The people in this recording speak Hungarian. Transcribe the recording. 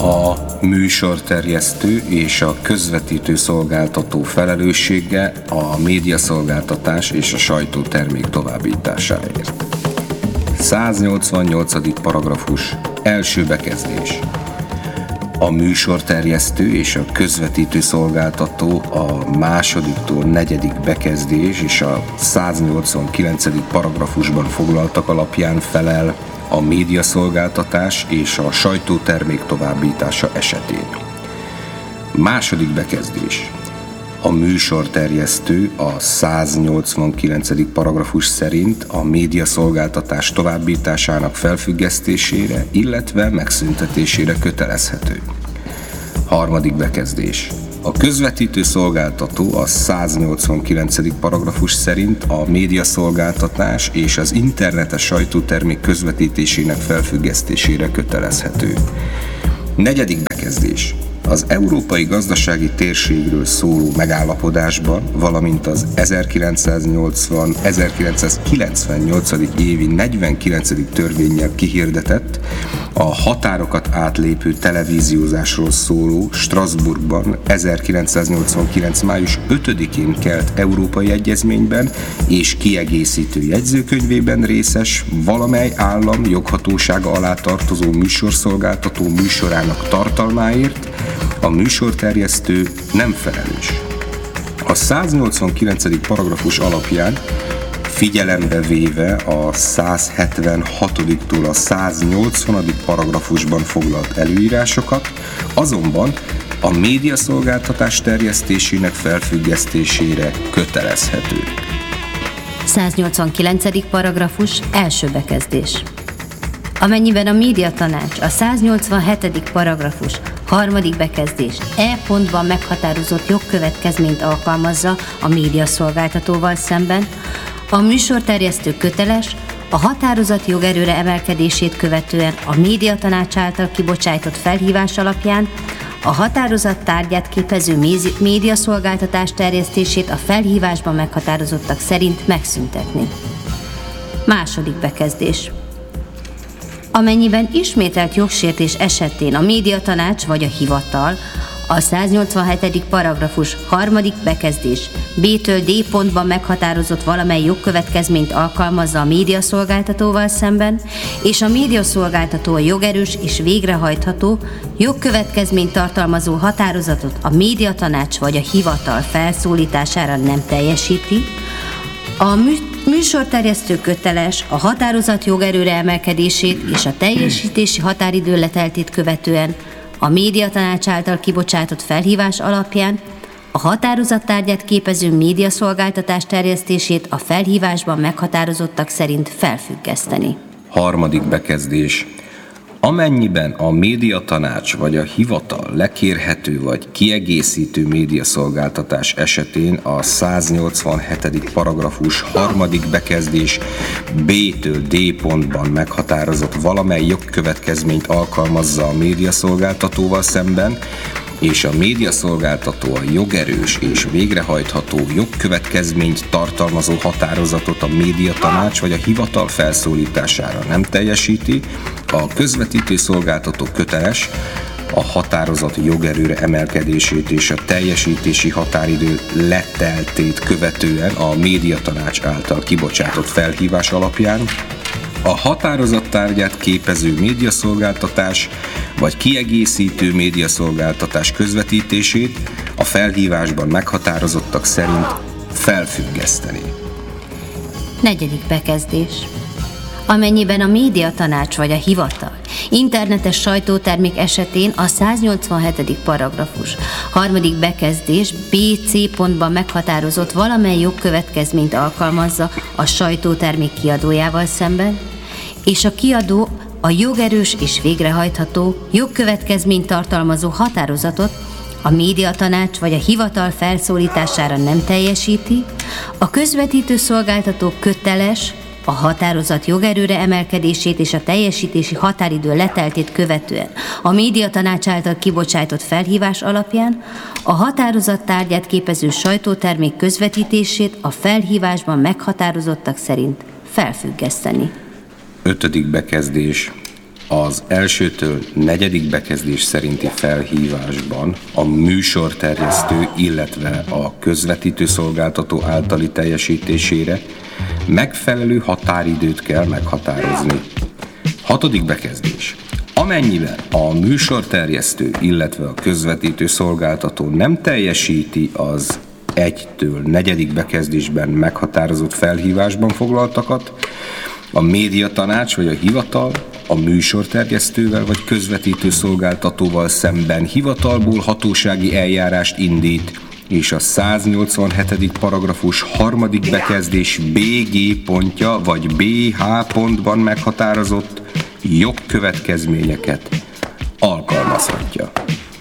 A műsorterjesztő és a közvetítő szolgáltató felelőssége a médiaszolgáltatás és a sajtótermék továbbításáért. 188. paragrafus. Első bekezdés. A műsorterjesztő és a közvetítő szolgáltató a másodiktól negyedik bekezdés és a 189. paragrafusban foglaltak alapján felel a médiaszolgáltatás és a sajtótermék továbbítása esetén. Második bekezdés. A műsorterjesztő a 189. paragrafus szerint a médiaszolgáltatás továbbításának felfüggesztésére, illetve megszüntetésére kötelezhető. Harmadik bekezdés. A közvetítő szolgáltató a 189. paragrafus szerint a médiaszolgáltatás és az internetes sajtótermék közvetítésének felfüggesztésére kötelezhető. Negyedik bekezdés. Az Európai Gazdasági Térségről szóló megállapodásban, valamint az 1998. évi 49. törvénnyel kihirdetett, a határokat átlépő televíziózásról szóló Strasbourgban 1989. május 5-én kelt Európai Egyezményben és kiegészítő jegyzőkönyvében részes valamely állam joghatósága alá tartozó műsorszolgáltató műsorának tartalmáért a műsorterjesztő nem felelős. A 189. paragrafus alapján figyelembe véve a 176-tól a 180. paragrafusban foglalt előírásokat, azonban a médiaszolgáltatás terjesztésének felfüggesztésére kötelezhető. 189. paragrafus. Első bekezdés. Amennyiben a médiatanács a 187. paragrafus harmadik bekezdés E pontban meghatározott jogkövetkezményt alkalmazza a médiaszolgáltatóval szemben, a műsorterjesztő köteles a határozat jogerőre emelkedését követően a médiatanács által kibocsájtott felhívás alapján a határozat tárgyát képező médiaszolgáltatás terjesztését a felhívásban meghatározottak szerint megszüntetni. Második bekezdés. Amennyiben ismételt jogsértés esetén a médiatanács vagy a hivatal a 187. paragrafus harmadik bekezdés B-től D pontban meghatározott valamely jogkövetkezményt alkalmazza a médiaszolgáltatóval szemben, és a médiaszolgáltató a jogerős és végrehajtható jogkövetkezményt tartalmazó határozatot a médiatanács vagy a hivatal felszólítására nem teljesíti, a műsorterjesztő köteles a határozat jogerőre emelkedését és a teljesítési határidő leteltét követően a médiatanács által kibocsátott felhívás alapján a határozat tárgyát képező médiaszolgáltatás terjesztését a felhívásban meghatározottak szerint felfüggeszteni. Harmadik bekezdés. Amennyiben a médiatanács vagy a hivatal lekérhető vagy kiegészítő médiaszolgáltatás esetén a 187. paragrafus harmadik bekezdés B-től D pontban meghatározott valamely jogkövetkezményt alkalmazza a médiaszolgáltatóval szemben, és a médiaszolgáltató a jogerős és végrehajtható jogkövetkezményt tartalmazó határozatot a médiatanács vagy a hivatal felszólítására nem teljesíti, a közvetítő szolgáltató köteles a határozat jogerőre emelkedését és a teljesítési határidő leteltét követően a médiatanács által kibocsátott felhívás alapján a határozat tárgyát képező médiaszolgáltatás vagy kiegészítő médiaszolgáltatás közvetítését a felhívásban meghatározottak szerint felfüggeszteni. Negyedik bekezdés. Amennyiben a médiatanács vagy a hivatal internetes sajtótermék esetén a 187. paragrafus harmadik bekezdés B-C pontban meghatározott valamely jogkövetkezményt alkalmazza a sajtótermék kiadójával szemben, és a kiadó a jogerős és végrehajtható jogkövetkezményt tartalmazó határozatot a médiatanács vagy a hivatal felszólítására nem teljesíti, a közvetítő szolgáltató köteles a határozat jogerőre emelkedését és a teljesítési határidő leteltét követően a médiatanács által kibocsájtott felhívás alapján a határozat tárgyát képező sajtótermék közvetítését a felhívásban meghatározottak szerint felfüggeszteni. 5. bekezdés. Az elsőtől 4. bekezdés szerinti felhívásban a műsorterjesztő, illetve a közvetítő szolgáltató általi teljesítésére megfelelő határidőt kell meghatározni. 6. bekezdés. Amennyiben a műsorterjesztő, illetve a közvetítő szolgáltató nem teljesíti az 1-től 4. bekezdésben meghatározott felhívásban foglaltakat, a médiatanács vagy a hivatal a műsorterjesztővel vagy közvetítő szolgáltatóval szemben hivatalból hatósági eljárást indít, és a 187. paragrafus 3. bekezdés BG pontja vagy BH pontban meghatározott jogkövetkezményeket alkalmazhatja.